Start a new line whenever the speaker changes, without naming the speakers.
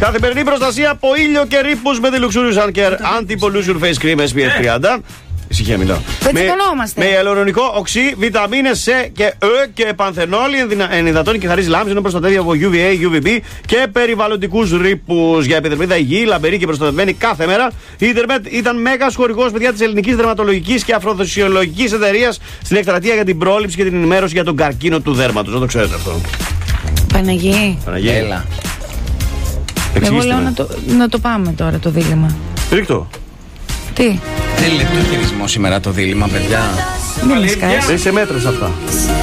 Καθημερινή προστασία από ήλιο και ρήπους με τη Luxurious Sun Care Anti-Pollution Face Cream SPF 30. Ησυχία μιλάω. Με ιαλουρονικό οξύ, βιταμίνες C και E και πανθενόλη, ενυδατώνει και χαρίζει λάμψη, ενώ προστατεύει από UVA, UVB και περιβαλλοντικούς ρήπους. Για επιδερμίδα υγιή, λαμπερή και προστατευμένη κάθε μέρα. Η Ιντερνετ ήταν μέγας χορηγός, παιδιά, της ελληνικής δερματολογικής και αφροδοσιολογικής εταιρείας στην εκστρατεία για την πρόληψη και την ενημέρωση για τον καρκίνο του δέρματος. Δεν το ξέρετε αυτό.
Παναγί.
Έλα.
Εγώ λέω να το πάμε τώρα το δίλημμα.
Ρίκτο.
Τι.
Δεν λεπτό χειρισμό σήμερα το δίλημμα, παιδιά.
Μην σκάσεις.
Είσαι μέτρος αυτά.